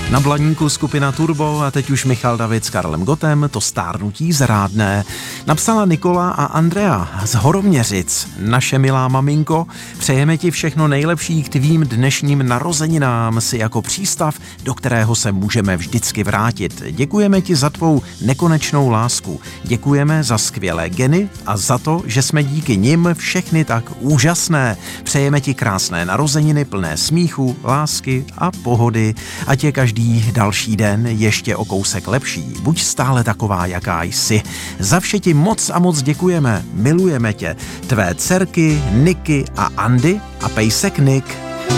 Na Blaníku skupina Turbo a teď už Michal David s Karlem Gottem, to stárnutí zrádné. Napsala Nikola a Andrea z Horoměřic. Naše milá maminko, přejeme ti všechno nejlepší k tvým dnešním narozeninám, si jako přístav, do kterého se můžeme vždycky vrátit. Děkujeme ti za tvou nekonečnou lásku. Děkujeme za skvělé geny a za to, že jsme díky nim všechny tak úžasné. Přejeme ti krásné narozeniny plné smíchu, lásky a pohody. Ať je každý další den ještě o kousek lepší. Buď stále taková, jaká jsi. Za vše ti moc a moc děkujeme. Milujeme tě. Tvé dcerky Niky a Andy a pejsek Nick.